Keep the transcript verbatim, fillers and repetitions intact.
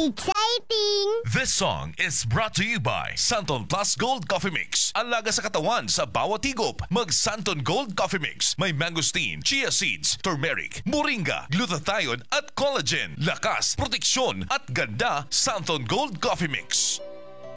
Exciting! This song is brought to you by Santon Plus Gold Coffee Mix. Ang laga sa katawan sa bawat higop. Mag Santon Gold Coffee Mix. May mangosteen, chia seeds, turmeric, moringa, glutathione at collagen. Lakas, proteksyon at ganda. Santon Gold Coffee Mix.